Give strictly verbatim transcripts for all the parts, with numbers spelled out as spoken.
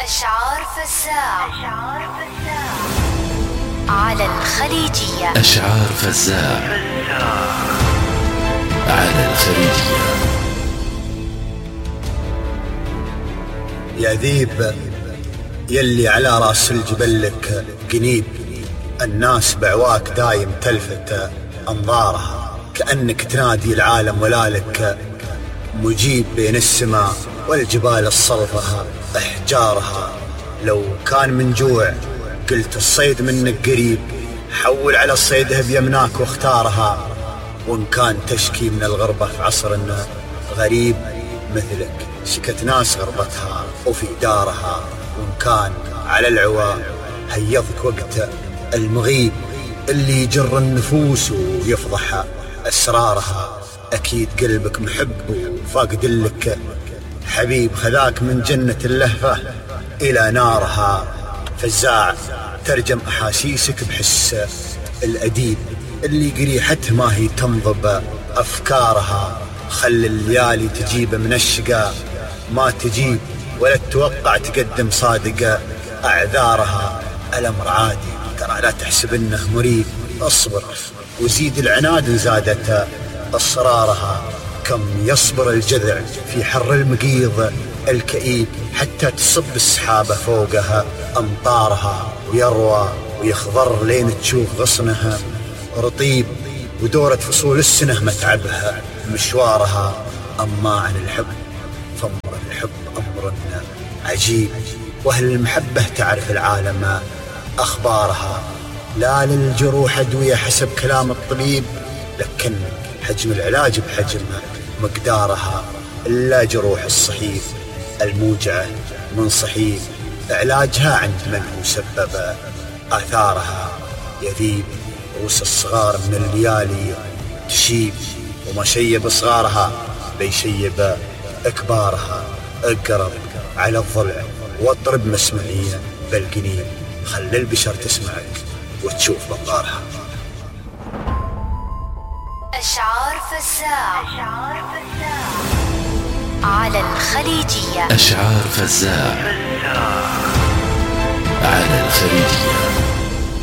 أشعار فزاع على الخليجية. أشعار فزاع على الخليجية. يا ذيب يلي على راس الجبل لك قنيب، الناس بعواك دايم تلفت أنظارها، كأنك تنادي العالم ولا لك مجيب بين السماء والجبال الصلفة أحجارها. لو كان من جوع قلت الصيد منك قريب، حول على الصيده بيمناك واختارها. وإن كان تشكي من الغربة في عصر غريب مثلك، شكت ناس غربتها وفي دارها. وإن كان على العوا هيضك وقت المغيب، اللي يجر النفوس ويفضح أسرارها. أكيد قلبك محب وفاقد لك حبيب، خذاك من جنة اللهفة إلى نارها. فزاع ترجم أحاسيسك بحس الأديب، اللي قريحته ما هي تنضب أفكارها. خل الليالي تجيب من الشقا ما تجيب، ولا تتوقع تقدم صادقة أعذارها. الأمر عادي ترى، لا تحسب إنه مريب، اصبر وزيد العناد إن زادت أصرارها. كم يصبر الجذع في حر المقيض الكئيب، حتى تصب السحابة فوقها أمطارها. ويروى ويخضر لين تشوف غصنها رطيب، ودورة فصول السنة متعبها مشوارها. أما عن الحب فأمر الحب أمر عجيب، وأهل المحبة تعرف العالم أخبارها. لا للجروح أدوية حسب كلام الطبيب، لكن حجم العلاج بحجم مقدارها. إلا جروح الصحيح الموجعة من صحيح، علاجها عند من هو سبب آثارها. يذيب رؤوس الصغار من الليالي تشيب، وما شيب صغارها بيشيب أكبارها. اقرب على الضلع واضرب مسمعية بالقنين، خل البشر تسمعك وتشوف بقارها. أشعار فزاع على الخليجية. أشعار فزاع على الخليجية.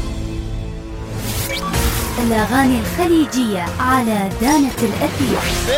الأغاني الخليجية على دانة الأثير.